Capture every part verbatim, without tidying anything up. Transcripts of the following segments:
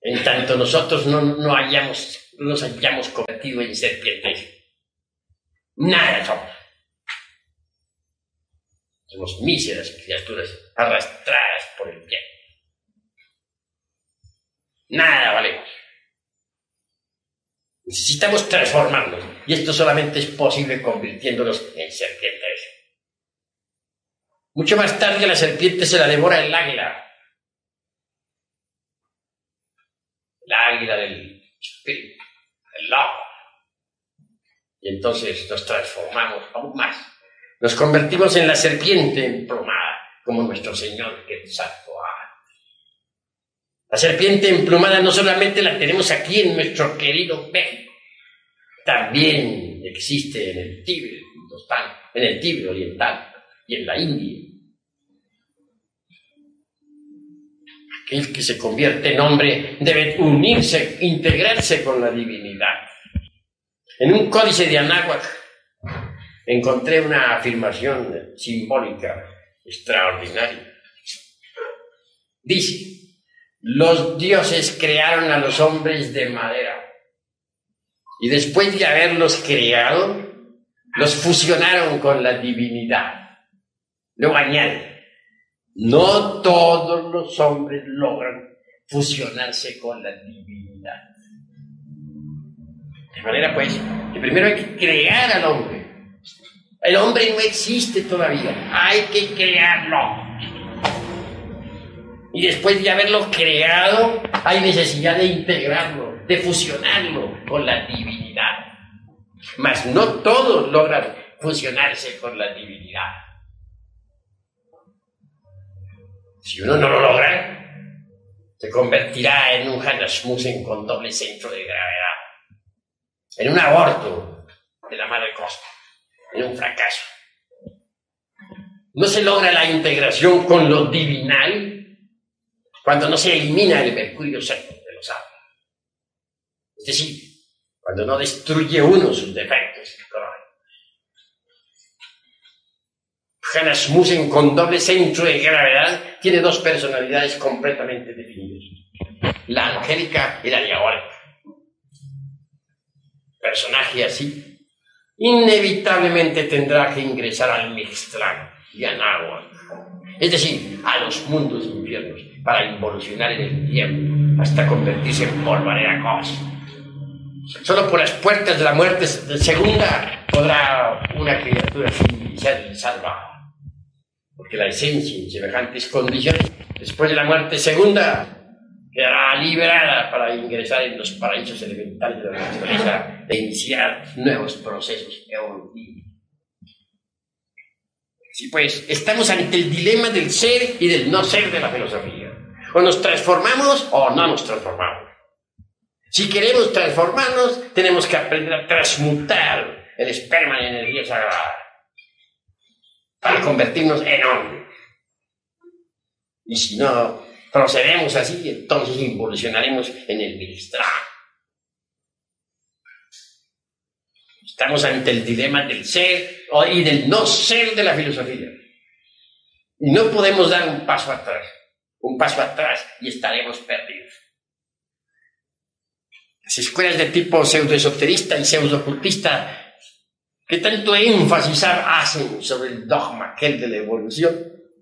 en tanto nosotros no, no hayamos, nos hayamos convertido en serpientes. Nada somos. Somos míseras criaturas arrastradas por el viento. Nada valemos. Necesitamos transformarnos, y esto solamente es posible convirtiéndonos en serpientes. Mucho más tarde la serpiente se la devora el águila. La águila del espíritu, el lobo. Y entonces nos transformamos aún más. Nos convertimos en la serpiente emplumada, como nuestro Señor Quetzalcóatl. La serpiente emplumada no solamente la tenemos aquí en nuestro querido México, también existe en el Tíbet, en el Tíbet oriental y en la India. Aquel que se convierte en hombre debe unirse, integrarse con la divinidad. En un códice de Anáhuac encontré una afirmación simbólica extraordinaria. Dice: los dioses crearon a los hombres de madera y después de haberlos creado, los fusionaron con la divinidad. Luego añade: no todos los hombres logran fusionarse con la divinidad. De manera, pues, que primero hay que crear al hombre. El hombre no existe todavía, hay que crearlo. Y después de haberlo creado, hay necesidad de integrarlo, de fusionarlo con la divinidad. Mas no todos logran fusionarse con la divinidad. Si uno no lo logra, se convertirá en un Hanasmussen con doble centro de gravedad, en un aborto de la madre cosa, en un fracaso. No se logra la integración con lo divinal cuando no se elimina el mercurio seco de los árboles. Es decir, cuando no destruye uno sus defectos psicológicos. Hanasmussen con doble centro de gravedad tiene dos personalidades completamente definidas: la angélica y la diabólica. Personaje así inevitablemente tendrá que ingresar al Mixtlán y a Náhuatl, es decir, a los mundos infiernos, para involucionar en el tiempo hasta convertirse en polvareda cósmica. Solo por las puertas de la muerte segunda podrá una criatura así ser salvada, porque la esencia en semejantes condiciones, después de la muerte segunda, quedará liberada para ingresar en los paraísos elementales de la naturaleza e iniciar nuevos procesos evolutivos. Sí, pues, estamos ante el dilema del ser y del no ser de la filosofía. O nos transformamos o no nos transformamos. Si queremos transformarnos, tenemos que aprender a transmutar el esperma en energía sagrada para convertirnos en hombre. Y si no procedemos así, entonces involucionaremos en el Mixtlán. Estamos ante el dilema del ser y del no ser de la filosofía. Y no podemos dar un paso atrás. Un paso atrás y estaremos perdidos. Las escuelas de tipo pseudoesoterista y pseudo-ocultista que tanto énfasis hacen sobre el dogma aquel de la evolución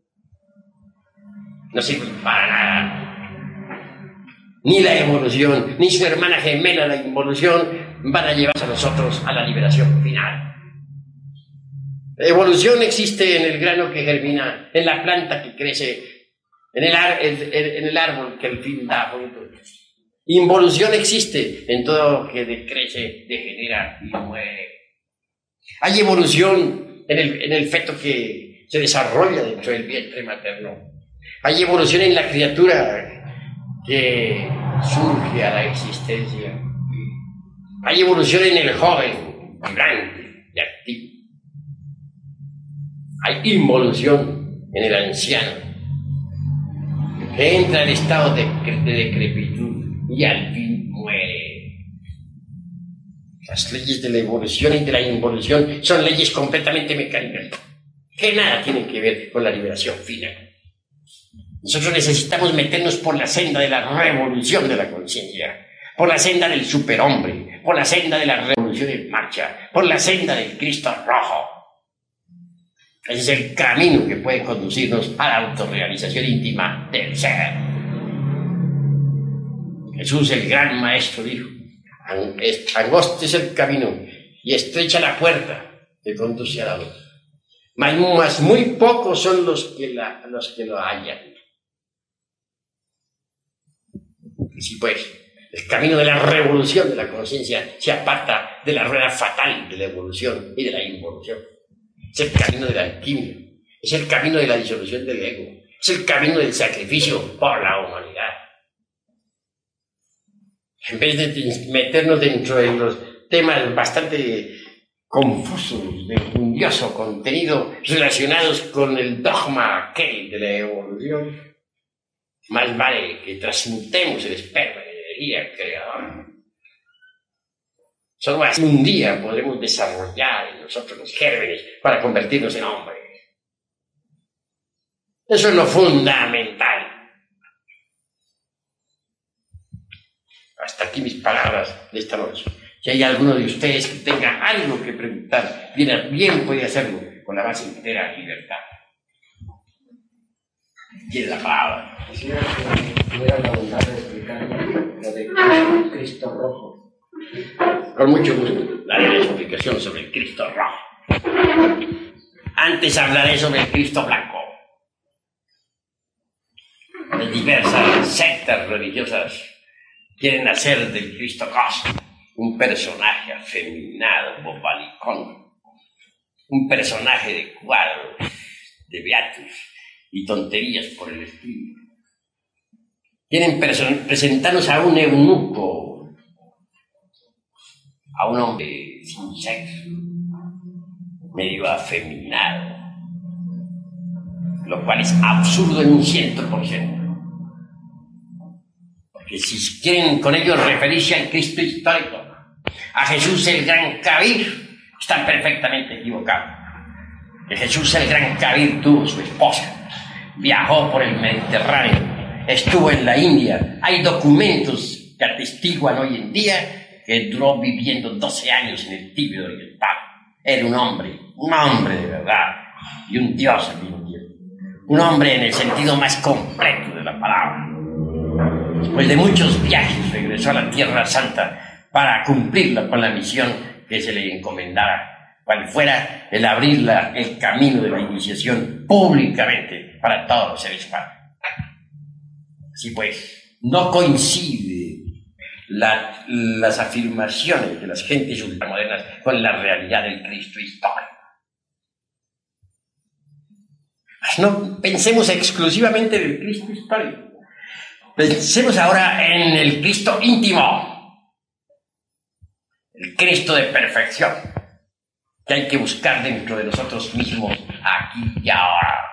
no sirven para nada. Ni la evolución, ni su hermana gemela, la involución, van a llevarse a nosotros a la liberación final. La evolución existe en el grano que germina, en la planta que crece, en el, ar, en, en el árbol que al fin da fruto. Involución existe en todo lo que decrece, degenera y muere. Hay evolución en el, en el feto que se desarrolla dentro del vientre materno. Hay evolución en la criatura que surge a la existencia. Hay evolución en el joven, vibrante y activo. Hay involución en el anciano, que entra en estado de, de decrepitud y al fin muere. Las leyes de la evolución y de la involución son leyes completamente mecánicas, que nada tienen que ver con la liberación final. Nosotros necesitamos meternos por la senda de la revolución de la conciencia, por la senda del superhombre, por la senda de la revolución en marcha, por la senda del Cristo rojo. Ese es el camino que puede conducirnos a la autorrealización íntima del ser. Jesús, el gran maestro, dijo: angosto es el camino y estrecha la puerta que conduce a la luz, mas muy pocos son los que, la, los que lo hallan. Así pues, el camino de la revolución de la conciencia se aparta de la rueda fatal de la evolución y de la involución. Es el camino de la alquimia, es el camino de la disolución del ego, es el camino del sacrificio por la humanidad. En vez de meternos dentro de los temas bastante confusos, de enjundioso contenido relacionados con el dogma aquel de la evolución, más vale que transmutemos el esperma de energía creadora. Solo así un día podremos desarrollar en nosotros los gérmenes para convertirnos en hombres. Eso es lo fundamental. Hasta aquí mis palabras de esta noche. Si hay alguno de ustedes que tenga algo que preguntar, bien, bien puede hacerlo con la más entera libertad. Tiene la palabra. Quisiera que tuviera la bondad de explicarme lo de Cristo rojo. Con mucho gusto daré la explicación sobre el Cristo rojo. Antes hablaré sobre el Cristo blanco. De diversas sectas religiosas quieren hacer del Cristo rojo un personaje afeminado, bobalicón, un personaje de cuadros, de beatus y tonterías por el estilo. Quieren presentarnos a un eunuco, a un hombre sin sexo, medio afeminado, lo cual es absurdo en un ciento por ciento. Porque si quieren con ello referirse al Cristo histórico, a Jesús el gran Kabir, están perfectamente equivocados. Que Jesús el gran Kabir tuvo su esposa, viajó por el Mediterráneo, estuvo en la India. Hay documentos que atestiguan hoy en día que duró viviendo doce años en el Tíbet oriental. Era un hombre, un hombre de verdad, y un dios al mismo tiempo. Un hombre en el sentido más completo de la palabra. Después de muchos viajes regresó a la Tierra Santa para cumplirla con la misión que se le encomendara, cual fuera el abrir la, el camino de la iniciación públicamente para todos los seres humanos. Así pues, no coincide la, las afirmaciones de las gentes ultramodernas con la realidad del Cristo histórico. No pensemos exclusivamente en el Cristo histórico. Pensemos ahora en el Cristo íntimo, el Cristo de perfección, que hay que buscar dentro de nosotros mismos, aquí y ahora.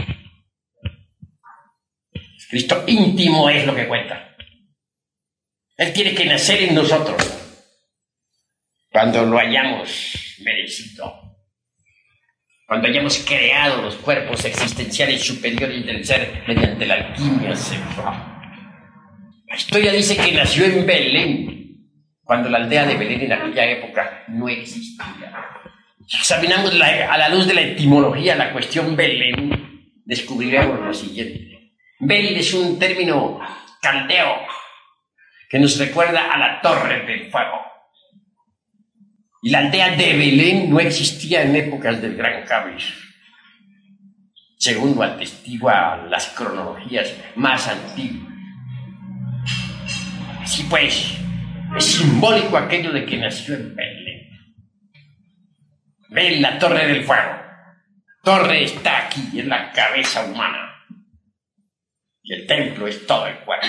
El Cristo íntimo es lo que cuenta. Él tiene que nacer en nosotros cuando lo hayamos merecido, cuando hayamos creado los cuerpos existenciales superiores del ser mediante la alquimia sexual. La historia dice que nació en Belén, cuando la aldea de Belén en aquella época no existía. Si examinamos la, a la luz de la etimología la cuestión Belén, descubriremos lo siguiente. Bel es un término caldeo que nos recuerda a la Torre del Fuego. Y la aldea de Belén no existía en épocas del Gran Kabir, según lo atestiguan las cronologías más antiguas. Así pues, es simbólico aquello de que nació en Belén. Ven la Torre del Fuego. La torre está aquí, en la cabeza humana. Y el templo es todo el cuerpo.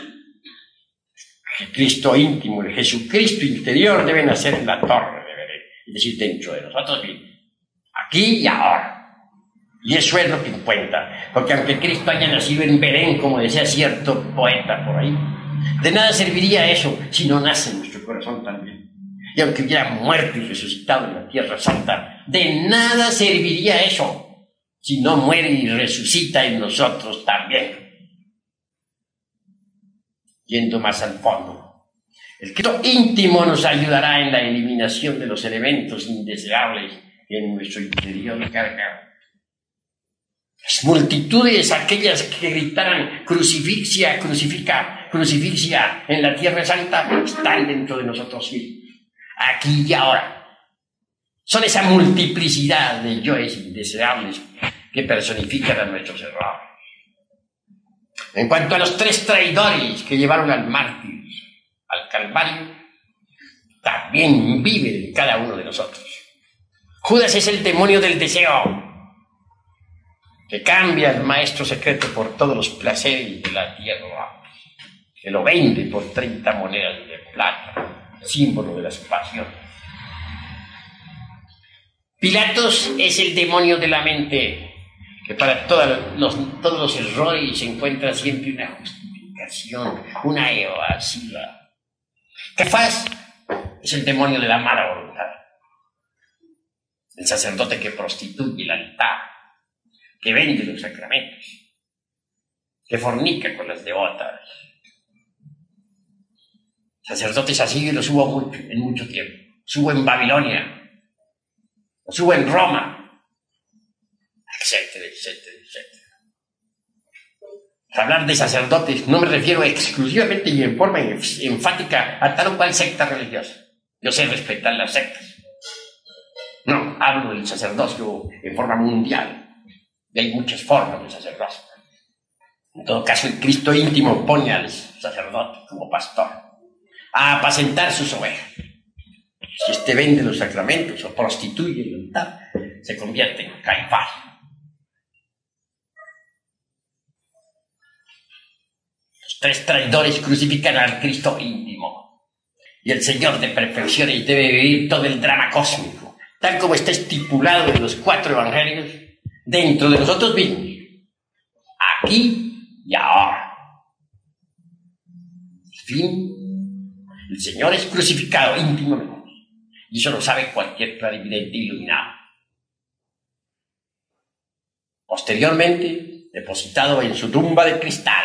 El Cristo íntimo, el Jesucristo interior debe nacer en la Torre de Belén, es decir, dentro de nosotros mismos, aquí y ahora. Y eso es lo que cuenta, porque aunque Cristo haya nacido en Belén, como decía cierto poeta por ahí, de nada serviría eso si no nace en nuestro corazón también. Y aunque hubiera muerto y resucitado en la Tierra Santa, de nada serviría eso si no muere y resucita en nosotros también. Yendo más al fondo, el Cristo íntimo nos ayudará en la eliminación de los elementos indeseables que en nuestro interior cargan. Las multitudes, aquellas que gritaran crucifixia, crucifica, crucifixia en la Tierra Santa, están dentro de nosotros mismos, aquí y ahora. Son esa multiplicidad de yoes indeseables que personifican a nuestros errores. En cuanto a los tres traidores que llevaron al mártir al Calvario, también vive en cada uno de nosotros. Judas es el demonio del deseo, que cambia al maestro secreto por todos los placeres de la tierra, que lo vende por treinta monedas de plata, símbolo de las pasiones. Pilatos es el demonio de la mente, que para todos los, todos los errores se encuentra siempre una justificación, una evasiva. Caifás es el demonio de la mala voluntad, el sacerdote que prostituye el altar, que vende los sacramentos, que fornica con las devotas. Sacerdotes así los hubo mucho, en mucho tiempo. Los hubo en Babilonia, los hubo en Roma, etcétera, etcétera, etcétera. Al hablar de sacerdotes no me refiero exclusivamente y en forma enfática a tal o cual secta religiosa. Yo sé respetar las sectas. No, hablo del sacerdocio en forma mundial. Y hay muchas formas de sacerdocio. En todo caso, el Cristo íntimo pone al sacerdote como pastor a apacentar sus ovejas. Si éste vende los sacramentos o prostituye el altar, se convierte en Caifás. Los tres traidores crucifican al Cristo íntimo. Y el Señor de perfecciones debe vivir todo el drama cósmico, tal como está estipulado en los cuatro evangelios, dentro de nosotros mismos, aquí y ahora. En fin, el Señor es crucificado íntimamente, y eso lo sabe cualquier clarividente iluminado. Posteriormente, depositado en su tumba de cristal,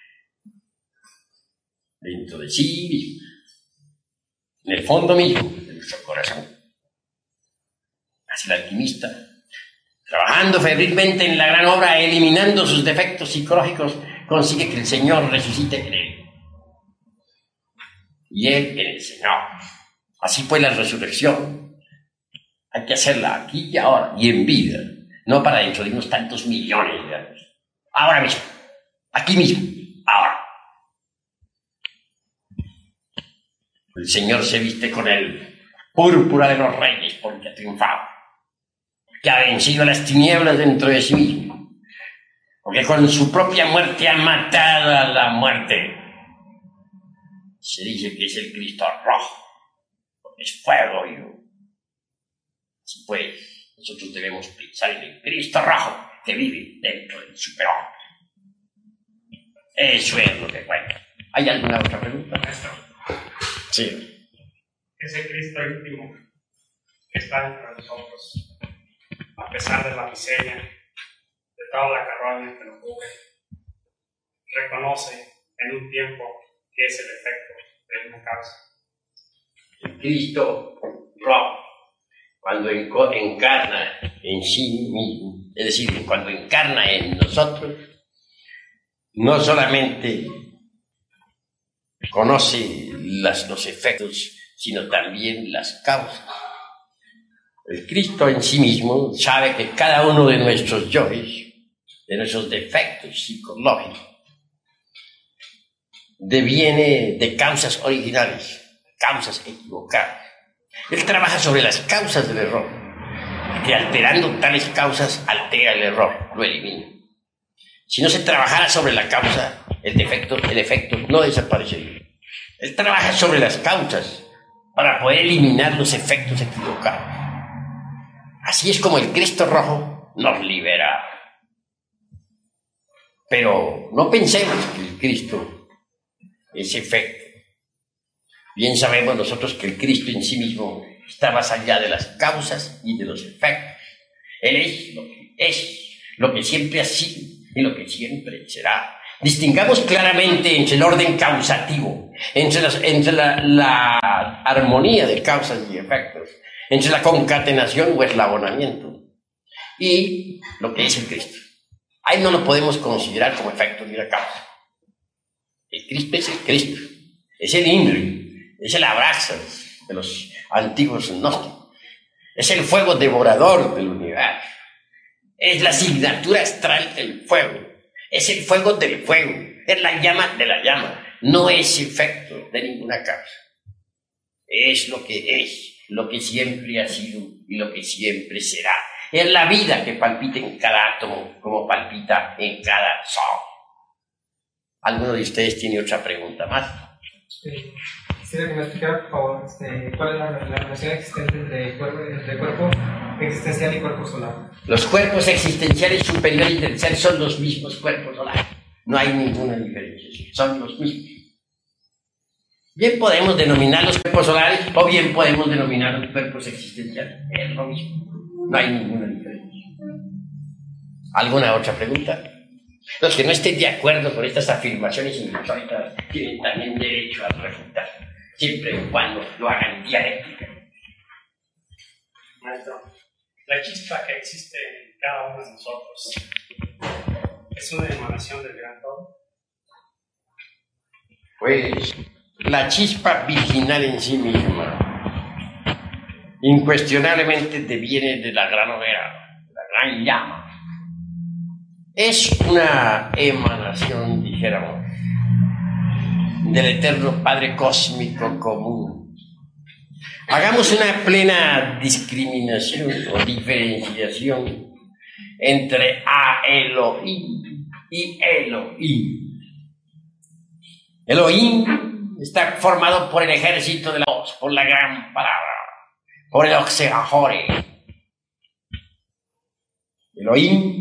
dentro de sí mismo, en el fondo mismo de nuestro corazón. Así el alquimista, trabajando febrilmente en la gran obra, eliminando sus defectos psicológicos, consigue que el Señor resucite en él. Y él en el Señor. Así pues la resurrección hay que hacerla aquí y ahora, y en vida, no para dentro de unos tantos millones de años. Ahora mismo, aquí mismo, ahora. El Señor se viste con el púrpura de los reyes porque ha triunfado, que ha vencido las tinieblas dentro de sí mismo, porque con su propia muerte ha matado a la muerte. Se dice que es el Cristo rojo, porque es fuego vivo. Así pues, nosotros debemos pensar en el Cristo rojo que vive dentro del superhombre. Eso es lo que cuenta. ¿Hay alguna otra pregunta, maestro? Sí. Ese Cristo íntimo que está entre nosotros, a pesar de la miseria, de toda la carroña que nos cubre, reconoce en un tiempo que es el efecto de una causa. El Cristo rojo, cuando encarna en sí mismo, es decir, cuando encarna en nosotros, no solamente conoce las, los efectos, sino también las causas. El Cristo en sí mismo sabe que cada uno de nuestros yoes, de nuestros defectos psicológicos, deviene de causas originales, causas equivocadas. Él trabaja sobre las causas del error, que alterando tales causas altera el error, lo elimina. Si no se trabajara sobre la causa, el defecto, el efecto no desaparecería. Él trabaja sobre las causas para poder eliminar los efectos equivocados. Así es como el Cristo rojo nos libera. Pero no pensemos que el Cristo es efecto. Bien sabemos nosotros que el Cristo en sí mismo está más allá de las causas y de los efectos. Él es lo que es, lo que siempre ha sido y lo que siempre será. Distingamos claramente entre el orden causativo, entre, las, entre la, la armonía de causas y efectos, entre la concatenación o eslabonamiento y lo que es el Cristo. Ahí no lo podemos considerar como efecto ni una causa. El Cristo es el Cristo, es el INRI, es el abraxas de los antiguos gnósticos, es el fuego devorador del universo, es la asignatura astral del fuego, es el fuego del fuego, es la llama de la llama, no es efecto de ninguna causa. Es lo que es, lo que siempre ha sido y lo que siempre será. Es la vida que palpita en cada átomo como palpita en cada sol. ¿Alguno de ustedes tiene otra pregunta más? Sí. Quisiera que me explicara, por favor, este, cuál es la, la relación existente entre cuerpo, entre cuerpo existencial y cuerpo solar. Los cuerpos existenciales superiores y terciarios son los mismos cuerpos solares. No hay ninguna diferencia, son los mismos. Bien podemos denominar los cuerpos solares o bien podemos denominar los cuerpos existenciales. Es lo mismo. No hay ninguna diferencia. ¿Alguna otra pregunta? Los que no estén de acuerdo con estas afirmaciones insólitas tienen también derecho a refutar, siempre y cuando lo hagan dialéctica. Maestro, la chispa que existe en cada uno de nosotros es una emanación del gran todo. Pues la chispa virginal en sí misma incuestionablemente deviene de la gran hoguera, de la gran llama. Es una emanación, dijéramos, del eterno Padre Cósmico Común. Hagamos una plena discriminación o diferenciación entre A Elohim y Elohim. Elohim está formado por el ejército de la voz, por la gran palabra, por el Oxeahore. Elohim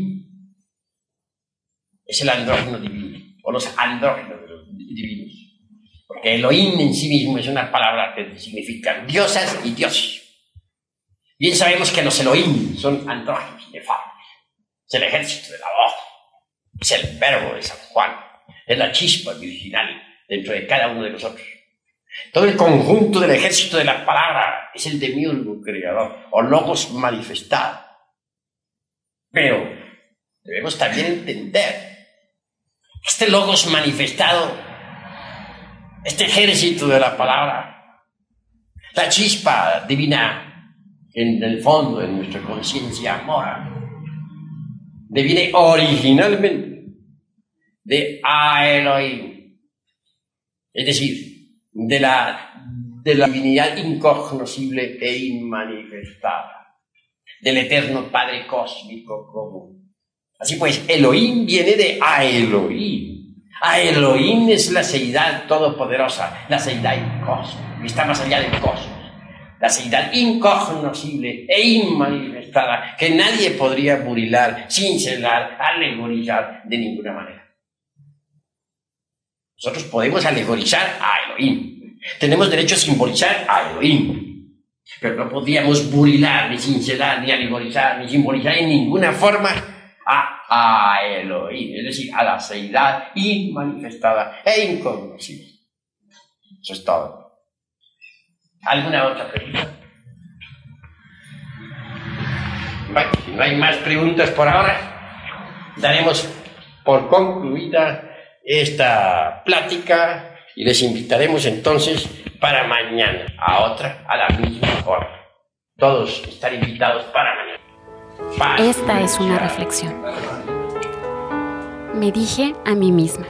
es el andrógeno divino, o los andrógenos divinos, porque Elohim en sí mismo es una palabra que significa diosas y dioses. Bien sabemos que los Elohim son andrógenos nefados, es el ejército de la voz, es el verbo de San Juan, es la chispa virginal dentro de cada uno de nosotros. Todo el conjunto del ejército de la palabra es el demiurgo creador, o logos manifestado. Pero debemos también entender este logos manifestado, este ejército de la palabra, la chispa divina en el fondo de nuestra conciencia mora, deviene originalmente de A Elohim, es decir, de la, de la divinidad incognoscible e inmanifestada, del eterno Padre Cósmico Común. Así pues, Elohim viene de A Elohim. A Elohim es la seidad todopoderosa, la seidad cósmica, que está más allá del cosmos, la seidad incognoscible e inmanifestada, que nadie podría burilar, cincelar, alegorizar de ninguna manera. Nosotros podemos alegorizar a Elohim, tenemos derecho a simbolizar a Elohim, pero no podíamos burilar, ni cincelar, ni alegorizar, ni simbolizar en ninguna forma a, a Elohim, es decir, a la seidad inmanifestada e incognoscible. Eso es todo. ¿Alguna otra pregunta? Bueno, si no hay más preguntas por ahora, daremos por concluida esta plática y les invitaremos entonces para mañana a otra, a la misma hora. Todos están invitados para mañana. Esta es una reflexión. Me dije a mí misma.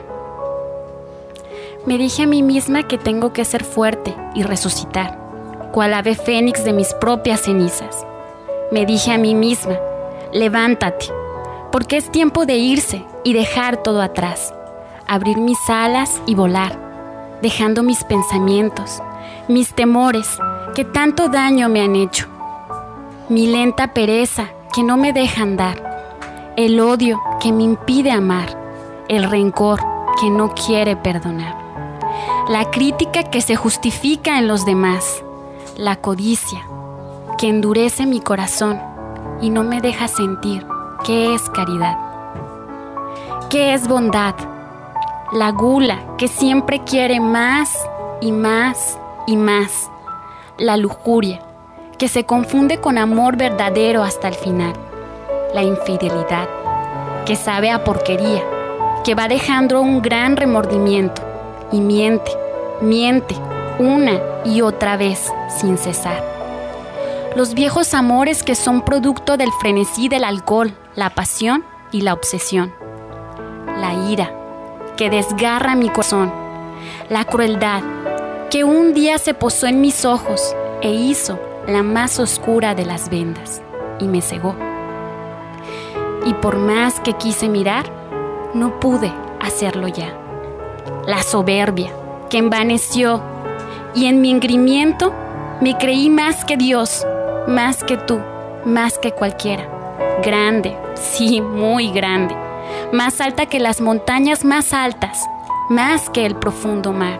Me dije a mí misma que tengo que ser fuerte y resucitar, cual ave fénix de mis propias cenizas. Me dije a mí misma, levántate, porque es tiempo de irse y dejar todo atrás, abrir mis alas y volar, dejando mis pensamientos, mis temores que tanto daño me han hecho, mi lenta pereza que no me deja andar, el odio que me impide amar, el rencor que no quiere perdonar, la crítica que se justifica en los demás, la codicia que endurece mi corazón y no me deja sentir qué es caridad, qué es bondad, la gula que siempre quiere más y más y más, la lujuria que se confunde con amor verdadero hasta el final, la infidelidad que sabe a porquería, que va dejando un gran remordimiento y miente, miente una y otra vez sin cesar. Los viejos amores que son producto del frenesí del alcohol, la pasión y la obsesión. La ira que desgarra mi corazón, la crueldad que un día se posó en mis ojos e hizo la más oscura de las vendas y me cegó. Y por más que quise mirar, no pude hacerlo ya. La soberbia que envaneció y en mi engreimiento me creí más que Dios, más que tú, más que cualquiera. Grande, sí, muy grande. Más alta que las montañas más altas, más que el profundo mar.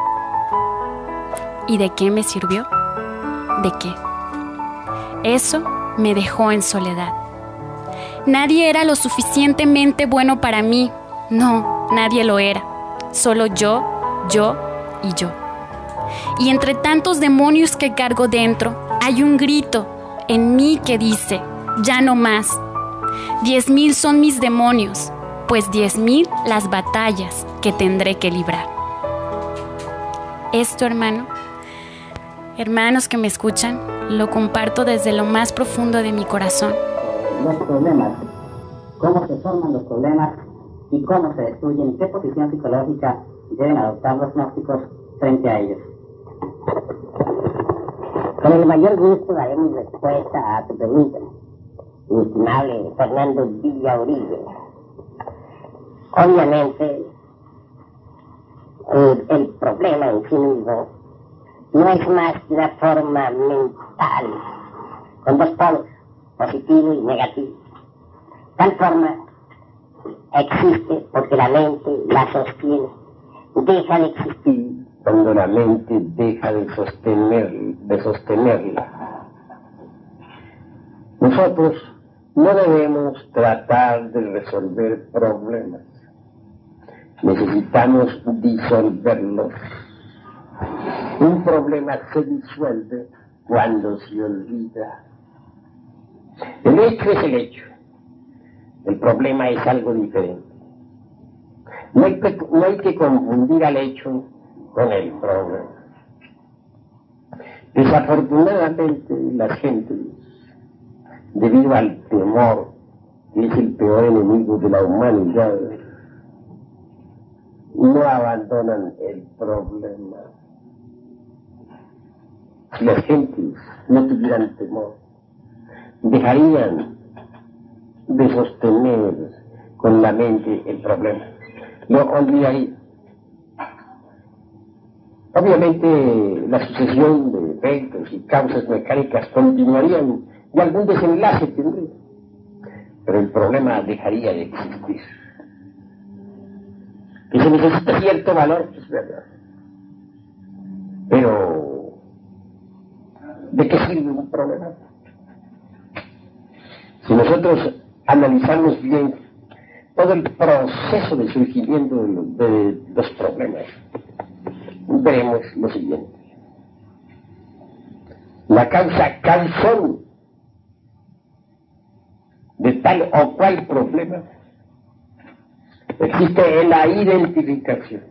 ¿Y de qué me sirvió? ¿De qué? Eso me dejó en soledad. Nadie era lo suficientemente bueno para mí. No, nadie lo era. Solo yo, yo y yo. Y entre tantos demonios que cargo dentro, hay un grito en mí que dice, ya no más. Diez mil son mis demonios, pues diez mil las batallas que tendré que librar. Esto, hermano, hermanos que me escuchan, lo comparto desde lo más profundo de mi corazón. Los problemas, cómo se forman los problemas y cómo se destruyen, qué posición psicológica deben adoptar los gnósticos frente a ellos. Con el mayor gusto daremos respuesta a tu pregunta, mi estimable Fernando Villauribe. Obviamente, el, el problema en sí mismo no es más que una forma mental, con dos polos, positivo y negativo. Tal forma existe porque la mente la sostiene, deja de existir cuando la mente deja de sostener, de sostenerla. Nosotros no debemos tratar de resolver problemas, necesitamos disolverlos. Un problema se disuelve cuando se olvida. El hecho es el hecho, el problema es algo diferente. No hay que, no hay que confundir al hecho con el problema. Desafortunadamente las gentes, debido al temor, que es el peor enemigo de la humanidad, no abandonan el problema. Si las gentes no tuvieran temor, dejarían de sostener con la mente el problema, lo olvidarían. Obviamente la sucesión de eventos y causas mecánicas continuarían y algún desenlace tendría, pero el problema dejaría de existir. Que se necesita cierto valor, es verdad, pero ¿de qué sirve un problema? Si nosotros analizamos bien todo el proceso de surgimiento de los, de los problemas, veremos lo siguiente. La causa causal de tal o cual problema existe en la identificación.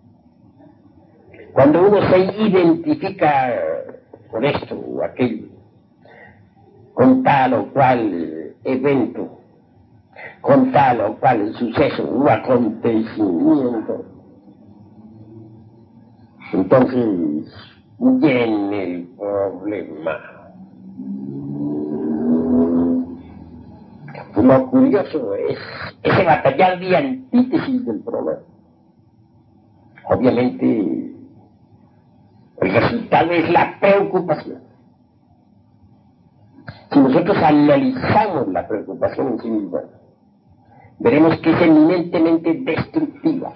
Cuando uno se identifica con esto o aquello, con tal o cual evento, con tal o cual suceso o acontecimiento, entonces viene el problema. Lo curioso es ese batallar de antítesis del problema. Obviamente el resultado es la preocupación. Si nosotros analizamos la preocupación en sí misma, veremos que es eminentemente destructiva.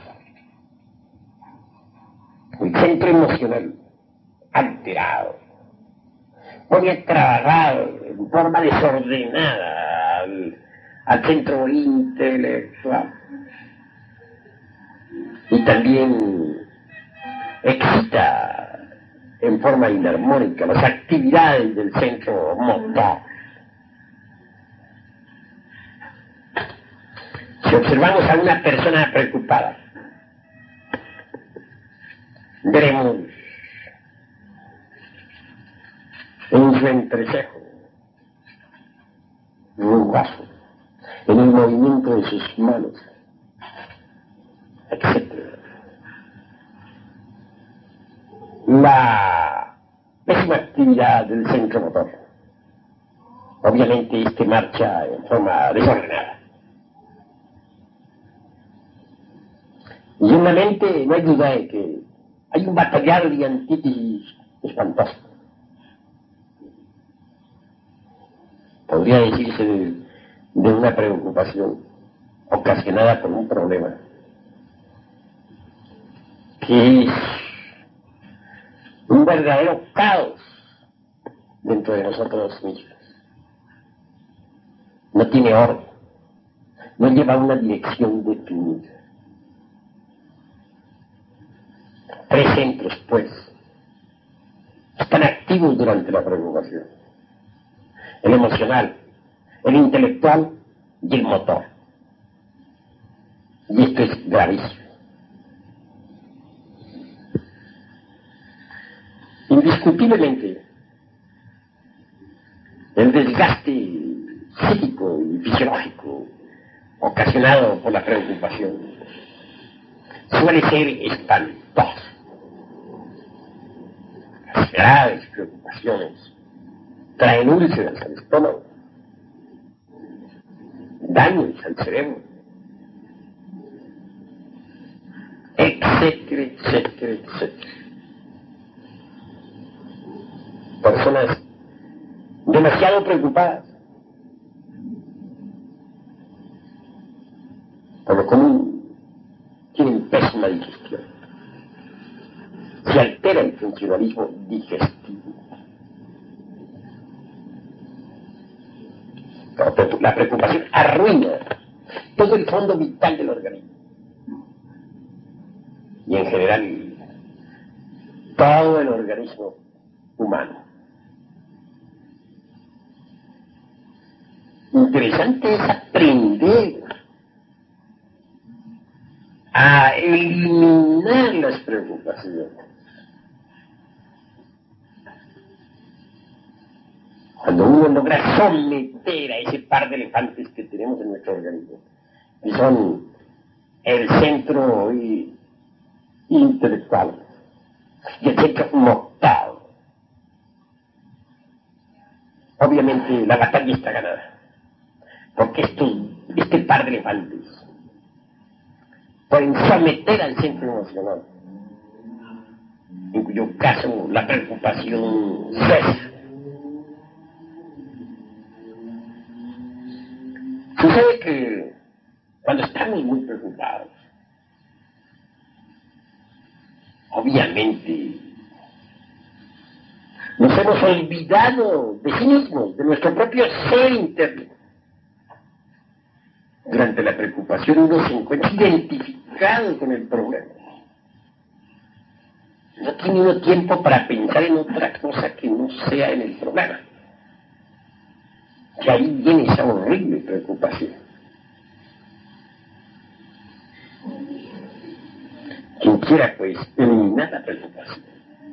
El centro emocional alterado pone a trabajar en forma desordenada al, al centro intelectual. y también excita en forma inarmónica las actividades del centro motor. Si observamos a una persona preocupada, veremos en su entrecejo, rugoso, en el movimiento de sus manos, etcétera, la pésima actividad del centro motor. Obviamente este marcha en forma desordenada. Y en la mente no hay duda de que hay un batallar de antítesis espantoso. Podría decirse de, de una preocupación ocasionada por un problema que es un verdadero caos dentro de nosotros mismos. No tiene orden, no lleva una dirección definida. Tres centros, pues, están activos durante la preocupación: el emocional, el intelectual y el motor. Y esto es gravísimo. Indiscutiblemente, el desgaste psíquico y fisiológico ocasionado por la preocupación suele ser espantoso. Las graves preocupaciones traen úlceras al estómago, daños al cerebro, etcétera, etcétera, etcétera. Personas demasiado preocupadas, por lo común, tienen pésima digestión. Se altera el funcionalismo digestivo. La preocupación arruina todo el fondo vital del organismo. Y en general, todo el organismo humano. Interesante es aprender a eliminar las preocupaciones. Cuando uno logra someter a ese par de elefantes que tenemos en nuestro organismo, que son el centro y, intelectual y el centro motor, obviamente la batalla está ganada. Porque estos, este par de elefantes pueden someter al centro emocional, en cuyo caso la preocupación cesa. Sucede que cuando estamos muy preocupados, obviamente nos hemos olvidado de sí mismos, de nuestro propio ser interno. Durante la preocupación uno se encuentra identificado con el problema. No tiene uno tiempo para pensar en otra cosa que no sea en el problema. Que ahí viene esa horrible preocupación. Quien quiera, pues, eliminar la preocupación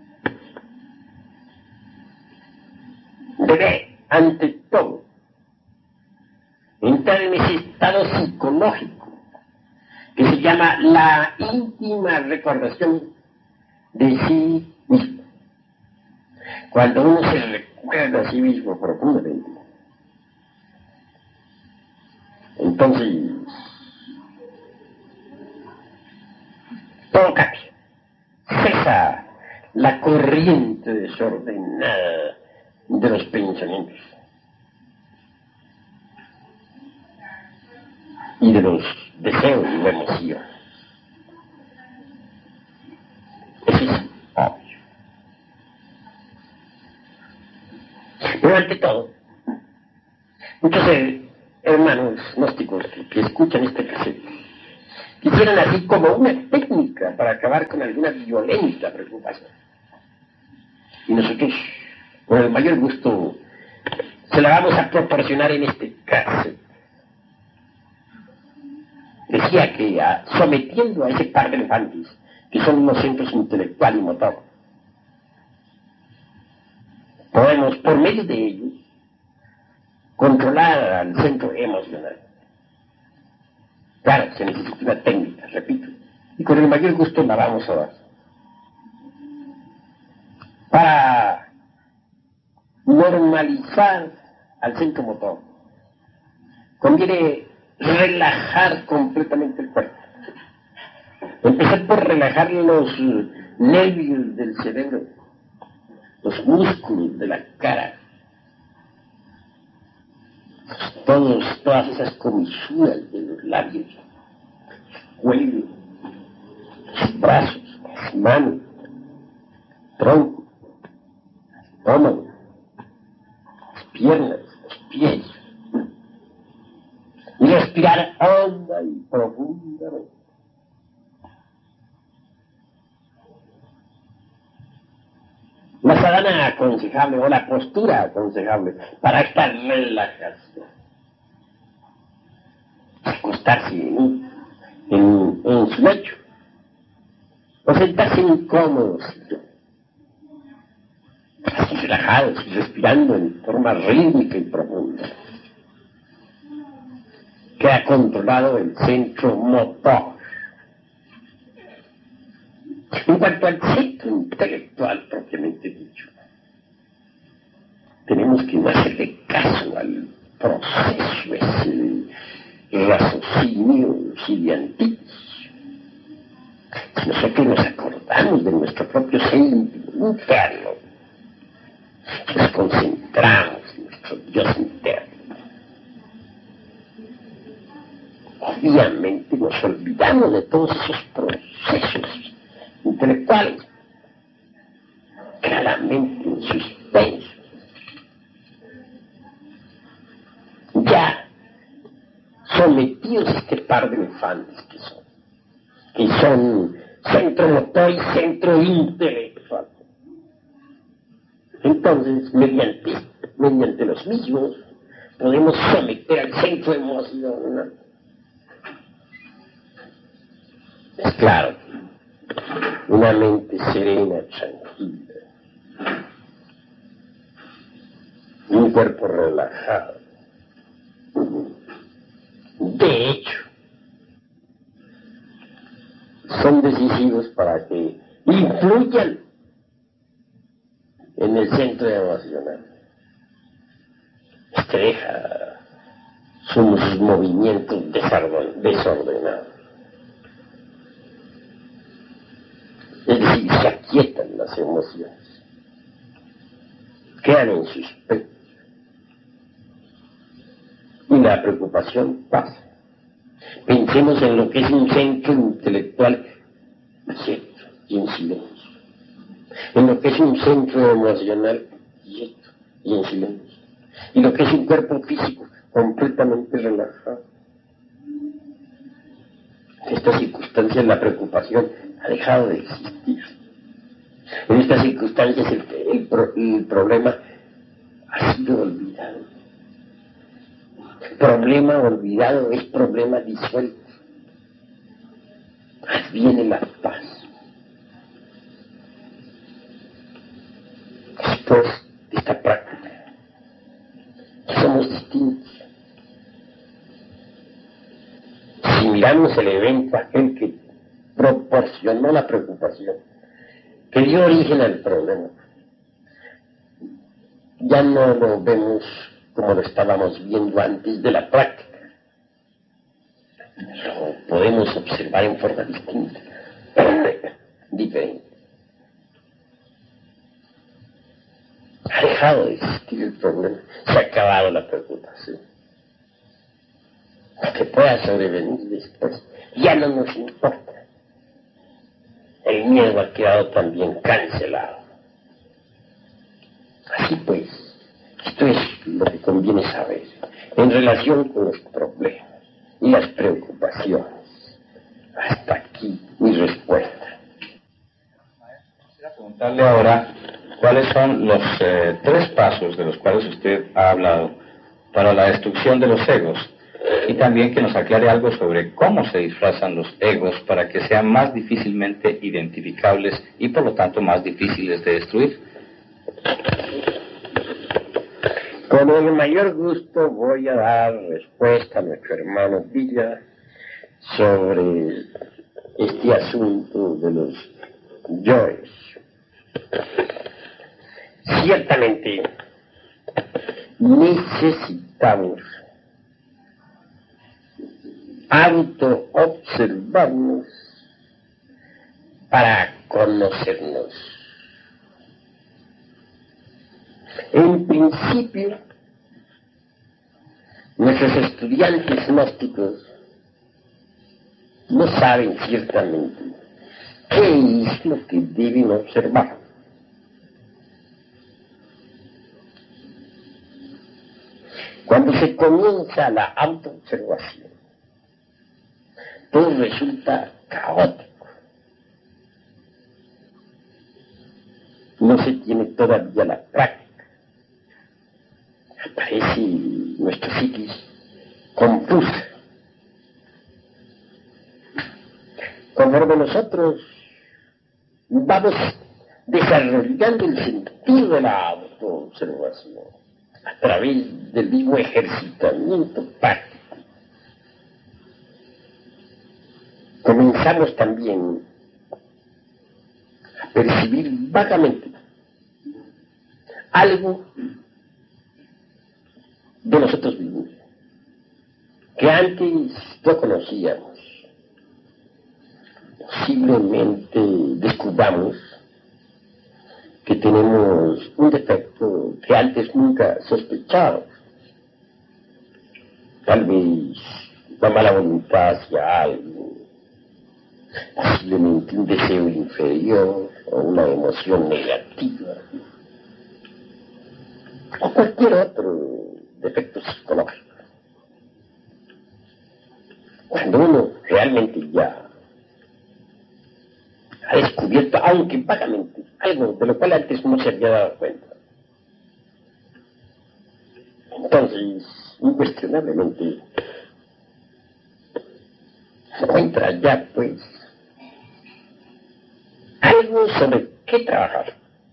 debe, ante todo, entrar en ese estado psicológico que se llama la íntima recordación de sí mismo. Cuando uno se recuerda a sí mismo profundamente, entonces todo cambia. Cesa la corriente desordenada de los pensamientos y de los deseos y la emoción. Eso es obvio. Pero ante todo, muchos hermanos gnósticos que, que escuchan este cassette quisieran así como una técnica para acabar con alguna violenta preocupación. Y nosotros, con el mayor gusto, se la vamos a proporcionar en este caso. Decía que a, sometiendo a ese par de elefantes, que son unos centros intelectual y motor, podemos, por medio de ellos, controlar al centro emocional. Claro, se necesita una técnica, repito, y con el mayor gusto la vamos a dar. Para normalizar al centro motor, conviene relajar completamente el cuerpo. Empezar por relajar los nervios del cerebro, los músculos de la cara, todos, todas esas comisuras de los labios, cuello, los brazos, las manos, tronco, estómago, las piernas, los pies, y respirar honda y profundamente. La sadhana aconsejable o la postura aconsejable para esta relajación: acostarse en, en, en su lecho o sentarse incómodos, así relajados y respirando en forma rítmica y profunda. Queda controlado el centro motor. En cuanto al centro intelectual propiamente dicho, tenemos que no hacerle caso al proceso, ese raciocinio gigantísimo. Si nosotros nos acordamos de nuestro propio ser interno, nos concentramos en nuestro Dios interno, obviamente nos olvidamos de todos esos procesos intelectuales, claramente en suspenso. Ya sometidos a este par de elefantes que son, que son centro motor y centro intelectual. Entonces, mediante, mediante los mismos, podemos someter al centro emocional. Es claro, una mente serena, tranquila, un cuerpo relajado. De hecho, son decisivos para que influyan en el centro emocional. Este deja sus movimientos desordenados. Es decir, se aquietan las emociones, quedan en suspenso y la preocupación pasa. Pensemos en lo que es un centro intelectual quieto y en silencio, en lo que es un centro emocional quieto y en silencio, y lo que es un cuerpo físico completamente relajado. En estas circunstancias la preocupación ha dejado de existir. En estas circunstancias el, el, el problema ha sido olvidado. El problema olvidado es problema disuelto. Viene la paz. Después de esta práctica, somos distintos. Si miramos el evento aquel que proporcionó la preocupación, que dio origen al problema, ya no lo vemos como lo estábamos viendo antes de la práctica. Lo podemos observar en forma distinta, diferente. Ha dejado de existir el problema, se ha acabado la preocupación. Lo que pueda sobrevenir después ya no nos importa. El miedo ha quedado también cancelado. Así pues, esto es lo que conviene saber en relación con los problemas y las preocupaciones Hasta aquí mi respuesta. Quisiera preguntarle ahora cuáles son los eh, tres pasos de los cuales usted ha hablado para la destrucción de los egos, y también que nos aclare algo sobre cómo se disfrazan los egos para que sean más difícilmente identificables y por lo tanto más difíciles de destruir. Con el mayor gusto voy a dar respuesta a nuestro hermano Villa sobre este asunto de los yoes. Ciertamente necesitamos autoobservarnos para conocernos. En principio, nuestros estudiantes gnósticos no saben ciertamente qué es lo que deben observar. Cuando se comienza la autoobservación, todo resulta caótico. No se tiene todavía la práctica. Aparece nuestro psiquis confusa. Conforme nosotros vamos desarrollando el sentido de la autoobservación a través del mismo ejercitamiento práctico, comenzamos también a percibir vagamente algo de nosotros mismos que antes no conocíamos. Posiblemente descubramos que tenemos un defecto que antes nunca sospechábamos. Tal vez la mala voluntad hacia algo, posiblemente un deseo inferior o una emoción negativa o cualquier otro defecto psicológico. Cuando uno realmente ya ha descubierto, aunque vagamente, algo de lo cual antes no se había dado cuenta, entonces, incuestionablemente, se encuentra ya, pues, algo sobre qué trabajar.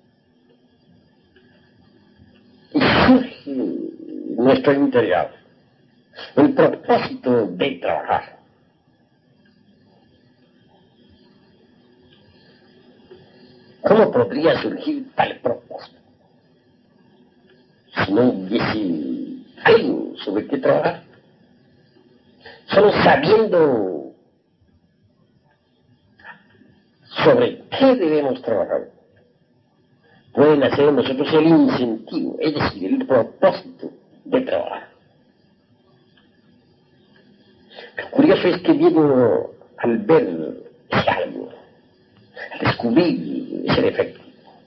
Y surge en nuestro interior el propósito de trabajar. ¿Cómo podría surgir tal propósito si no hubiese algo sobre qué trabajar? Solo sabiendo sobre qué debemos trabajar pueden hacer en nosotros el incentivo, es decir, el propósito de trabajar. Lo curioso es que viendo al ver ese algo, al descubrir ese defecto,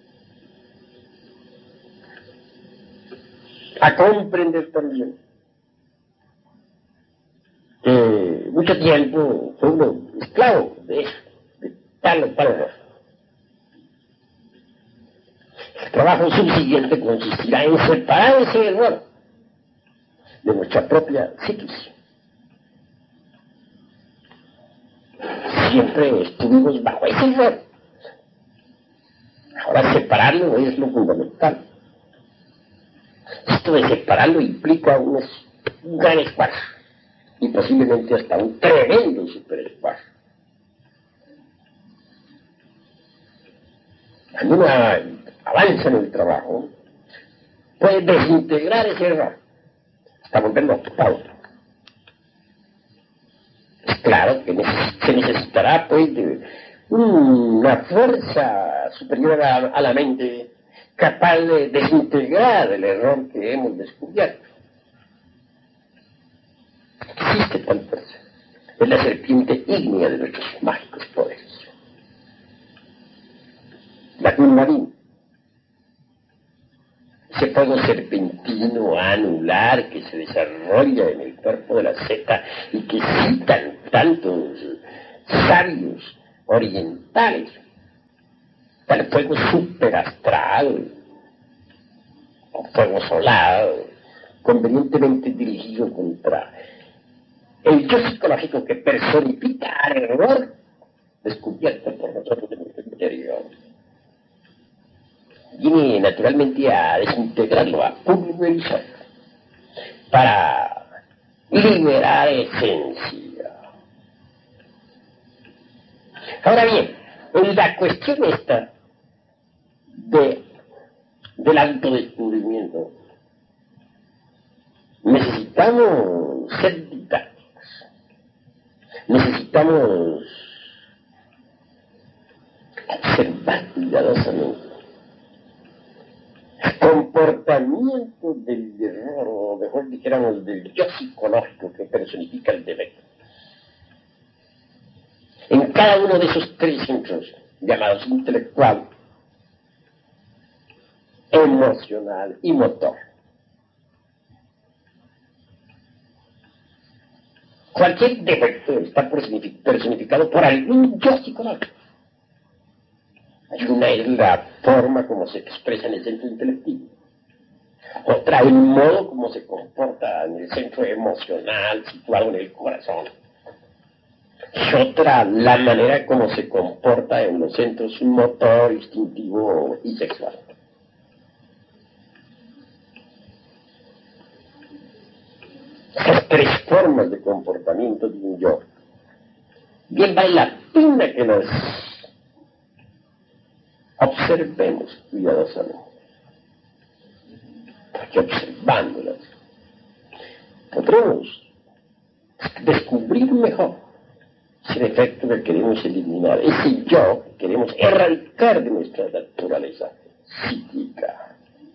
a comprender también que mucho tiempo fue uno esclavo de eso, de tal o tal error. El trabajo subsiguiente consistirá en separar ese error de nuestra propia psiquis. Siempre estuvimos bajo ese error. Ahora separarlo es lo fundamental. Esto de separarlo implica un, un gran esfuerzo y posiblemente hasta un tremendo superesfuerzo. Cuando uno avanza en el trabajo, puede desintegrar ese error hasta volverlo a otro. Es claro que se necesitará, pues, de una fuerza superior a, a la mente capaz de desintegrar el error que hemos descubierto. Existe tal fuerza. Es la serpiente ígnea de nuestros mágicos poderes. La Kundalini. Ese fuego serpentino anular que se desarrolla en el cuerpo de la zeta y que citan tantos sabios orientales, el fuego superastral, o fuego solar, convenientemente dirigido contra el yo psicológico que personifica al error descubierto por nosotros en nuestro interior. Viene naturalmente a desintegrarlo, a pulverizar, para liberar esencia. Ahora bien, en la cuestión esta de, del autodescubrimiento, necesitamos ser didácticos, necesitamos observar cuidadosamente el comportamiento del error, o mejor dijéramos del yo psicológico que personifica el defecto. En cada uno de esos tres centros, llamados intelectual, emocional y motor. Cualquier defecto está personificado por algún yo psicológico. Una es la forma como se expresa en el centro intelectivo. Otra, el modo como se comporta en el centro emocional situado en el corazón. Y otra, la manera como se comporta en los centros motor, instintivo y sexual. Esas tres formas de comportamiento de un yo. Bien vale la pena que nos observemos cuidadosamente, porque observándolas podremos descubrir mejor ese defecto que queremos eliminar, ese yo que queremos erradicar de nuestra naturaleza psíquica.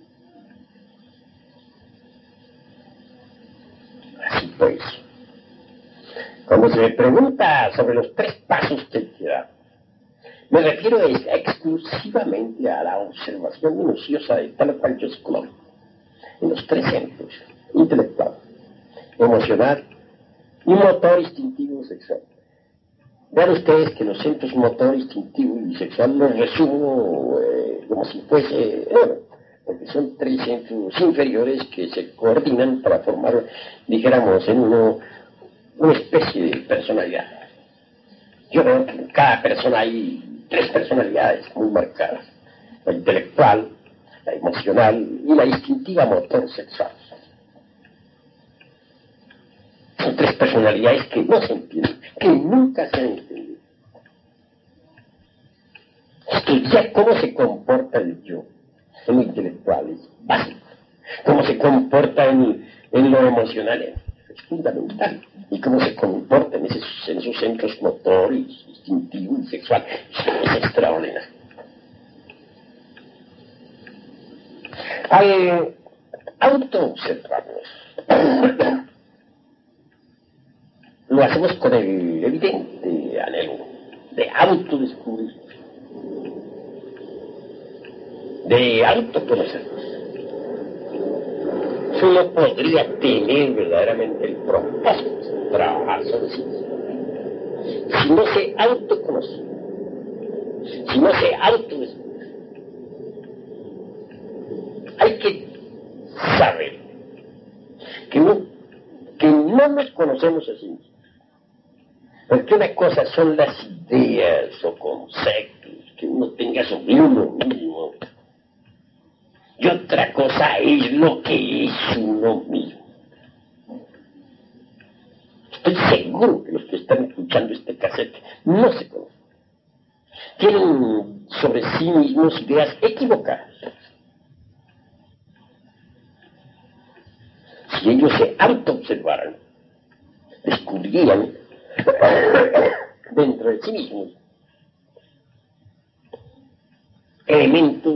Así pues, cuando se me pregunta sobre los tres pasos que hay que dar, me refiero exclusivamente a la observación minuciosa de tal o cual yo psicológico, en los tres centros, intelectual, emocional y motor, instintivo y sexual. Vean ustedes que los centros motor, instintivo y sexual los resumo eh, como si fuese, bueno, porque son tres centros inferiores que se coordinan para formar, dijéramos, en uno, una especie de personalidad. Yo veo que en cada persona hay tres personalidades muy marcadas: la intelectual, la emocional y la instintiva motor sexual. Son tres personalidades que no se entienden, que nunca se han entendido. Estudiar cómo se comporta el yo en lo intelectual es básico, cómo se comporta en, en lo emocional es fundamental, y cómo se comporta en esos, en esos centros motor, instintivo y sexual es extraordinario. Al autoobservarnos, lo hacemos con el evidente anhelo de autodescubrir, de autoconocernos. Uno podría tener verdaderamente el propósito de trabajar sobre sí mismo si no se autoconoce, si no se autodescubre. Hay que saber que no, que no nos conocemos a sí mismos, porque una cosa son las ideas o conceptos que uno tenga sobre uno mismo, y otra cosa es lo que es uno mismo. Estoy seguro que los que están escuchando este cassette no se conocen. Tienen sobre sí mismos ideas equivocadas. Si ellos se autoobservaran, descubrirían dentro de sí mismos elementos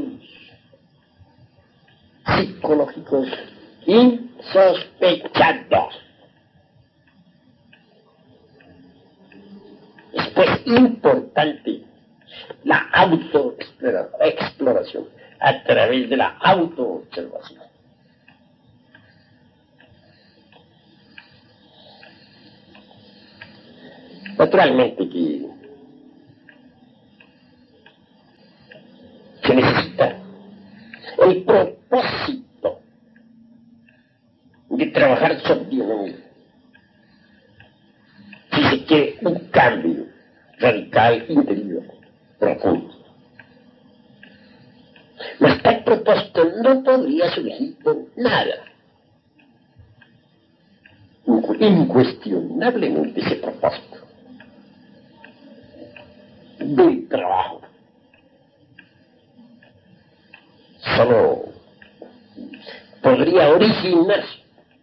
psicológicos insospechados. Es pues importante la autoexploración a través de la autoobservación. Naturalmente que se necesita el propósito de trabajar sobre uno mismo. Si se quiere un cambio radical, interior, profundo. Mas tal propósito no podría surgir de nada. Incuestionablemente ese propósito del trabajo solo podría originarse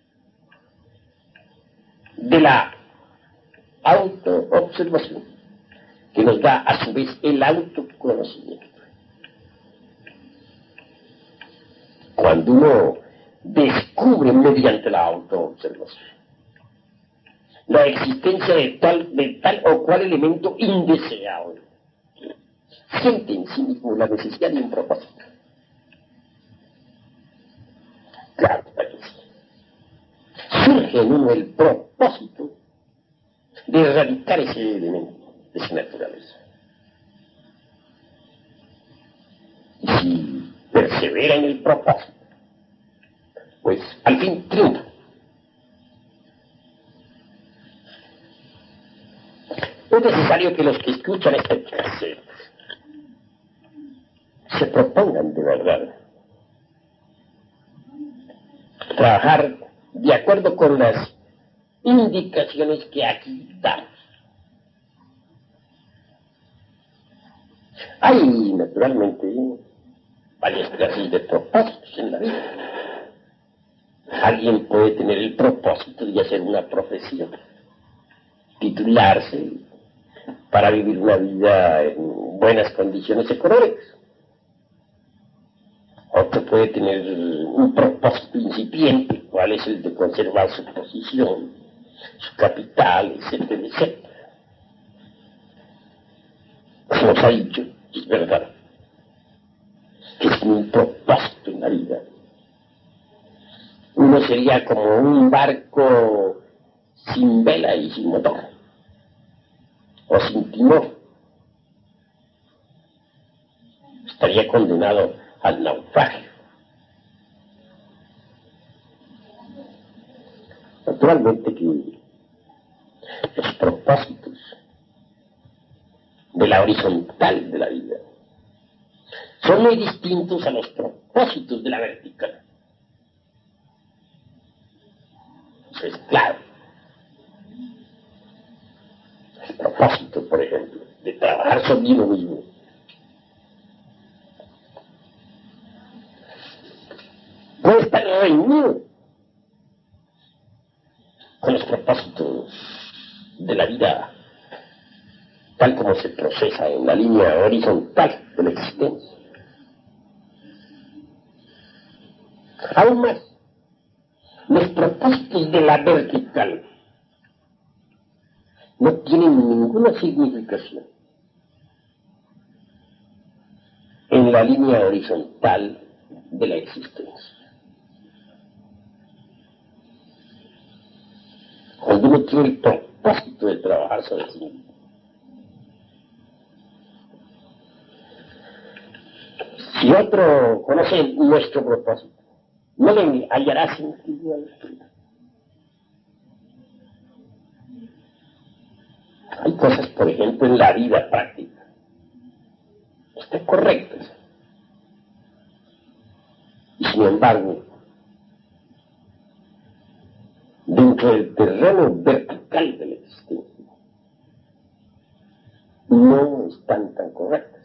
de la autoobservación que nos da a su vez el autoconocimiento. Cuando uno descubre mediante la autoobservación la existencia de tal, de tal o cual elemento indeseable, siente en sí mismo la necesidad de un propósito. Claro que sí. Surge en uno el propósito de erradicar ese elemento de su naturaleza. Y si persevera en el propósito, pues al fin triunfa. Es necesario que los que escuchan este cassette se propongan de verdad trabajar de acuerdo con las indicaciones que aquí damos. Hay, naturalmente, varias clases de propósitos en la vida. Alguien puede tener el propósito de hacer una profesión, titularse para vivir una vida en buenas condiciones económicas. Otro puede tener un propósito incipiente, cuál es el de conservar su posición, su capital, etcétera, etcétera. Como nos ha dicho, es verdad, que sin un propósito en la vida, uno sería como un barco sin vela y sin motor, o sin timón. Estaría condenado al naufragio. Naturalmente que los propósitos de la horizontal de la vida son muy distintos a los propósitos de la vertical. Eso es claro. El propósito, por ejemplo, de trabajar sobre uno mismo puede estar reunido con los propósitos de la vida tal como se procesa en la línea horizontal de la existencia. Aún más, los propósitos de la vertical no tienen ninguna significación en la línea horizontal de la existencia. Cuando uno tiene el propósito de trabajar sobre sí mismo, si otro conoce nuestro propósito, no le hallará sentido a la vida. Hay cosas, por ejemplo, en la vida práctica, están correctas, y sin embargo, dentro del terreno vertical de la existencia, no están tan correctas.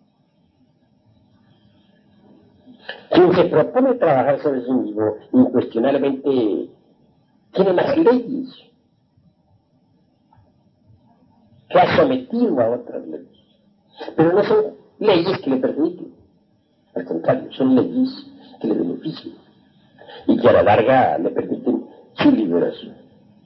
Quien se propone trabajar sobre sí mismo, incuestionablemente tiene las leyes que ha sometido a otras leyes, pero no son leyes que le permiten, al contrario, son leyes que le benefician y que a la larga le permiten su liberación.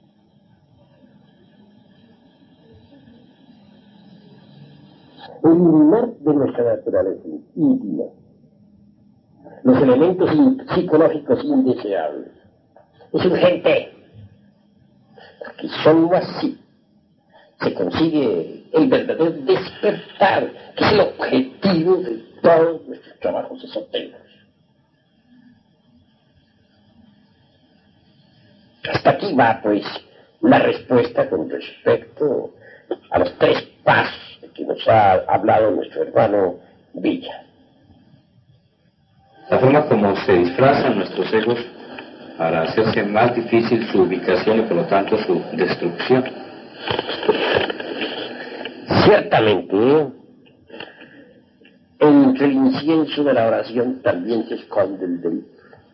Eliminar de nuestra naturaleza íntima los elementos psicológicos indeseables es urgente, porque sólo así se consigue el verdadero despertar, que es el objetivo de todos nuestros trabajos esotéricos. Hasta aquí va, pues, la respuesta con respecto a los tres pasos de que nos ha hablado nuestro hermano Villa. La forma como se disfrazan nuestros egos para hacerse más difícil su ubicación y por lo tanto su destrucción. Ciertamente, entre el incienso de la oración también se esconde el delito.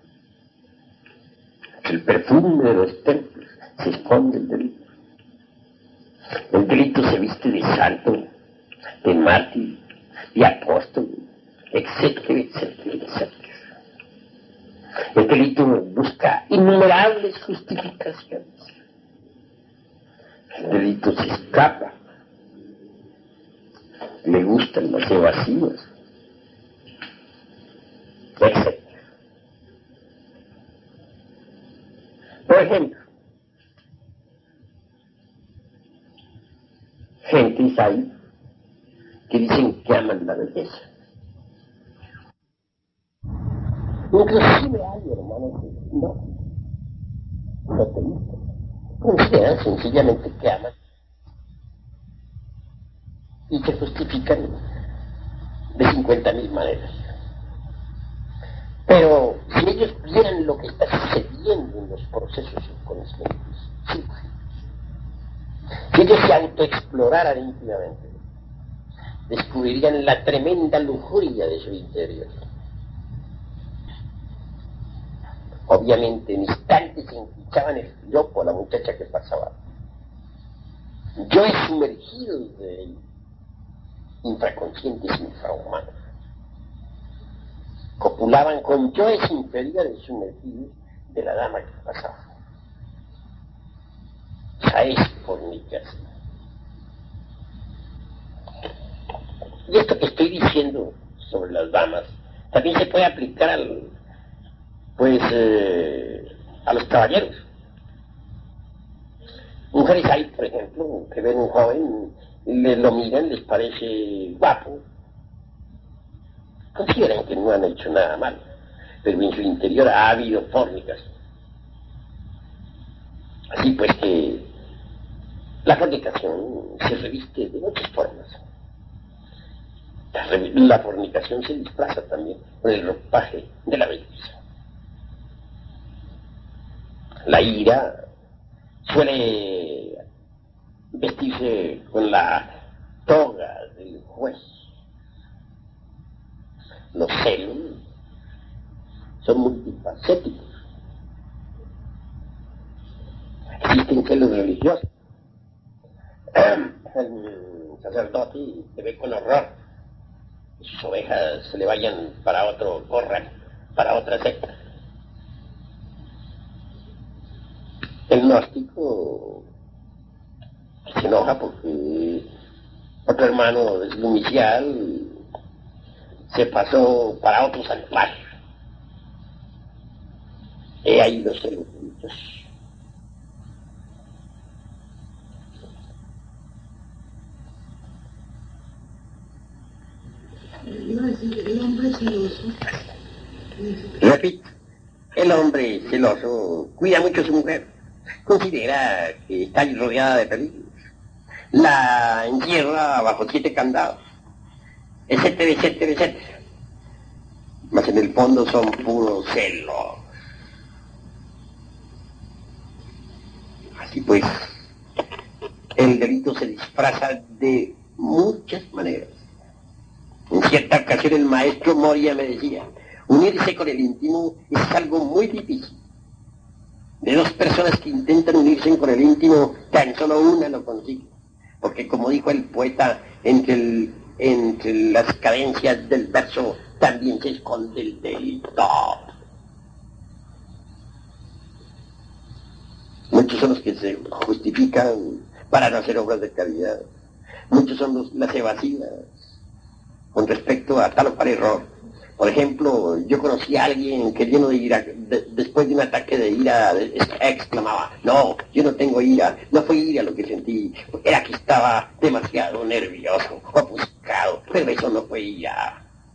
El perfume de los templos se esconde el delito. El delito se viste de santo, de mártir, de apóstol, etcétera, etcétera, etcétera. El delito busca innumerables justificaciones. El delito se escapa. Le gustan las evasivas, etcétera. Por ejemplo, gentes hay que dicen que aman la belleza. Inclusive hay hermanos que no, no te gustan. Consideran sencillamente que aman y que justifican de cincuenta mil maneras. Pero si ellos vieran lo que está sucediendo en los procesos subconscientes, sí, si ellos se autoexploraran íntimamente, descubrirían la tremenda lujuria de su interior. Obviamente en instantes se hinchaban el piropo a la muchacha que pasaba. Yo he sumergido de infraconscientes infrahumanos. Copulaban con yoes inferiores sumergidos de la dama que pasaba. Esa es fornicación. Y esto que estoy diciendo sobre las damas también se puede aplicar al, pues, eh, a los caballeros. Mujeres hay, por ejemplo, que ven un joven, le lo miran, les parece guapo, consideran que no han hecho nada mal, pero en su interior ha habido fornicación. Así pues que la fornicación se reviste de muchas formas. La, la fornicación se disfraza también con el ropaje de la belleza. La ira suele vestirse con la toga del juez. Los celos son multifacéticos. Existen celos religiosos. El sacerdote se ve con horror que sus ovejas se le vayan para otro corral, para otra secta. El gnóstico se enoja porque otro hermano de su inicial se pasó para otro santuario. He ahí los celos religiosos. Iba a decir, el hombre celoso. Repito, el hombre celoso cuida mucho a su mujer, considera que está rodeada de peligros, la encierra bajo siete candados, etcétera, etcétera, etcétera. Mas en el fondo son puros celos. Así pues, el delito se disfraza de muchas maneras. En cierta ocasión el maestro Moria me decía, unirse con el íntimo es algo muy difícil. De dos personas que intentan unirse con el íntimo, tan solo una lo consigue. Porque como dijo el poeta, entre, el, entre las cadencias del verso también se esconde el delito. Muchos son los que se justifican para no hacer obras de caridad. Muchos son los, las evasivas con respecto a tal o cual error. Por ejemplo, yo conocí a alguien que lleno de ira, de, después de un ataque de ira, exclamaba, no, yo no tengo ira, no fue ira lo que sentí, era que estaba demasiado nervioso, ofuscado, pero eso no fue ira.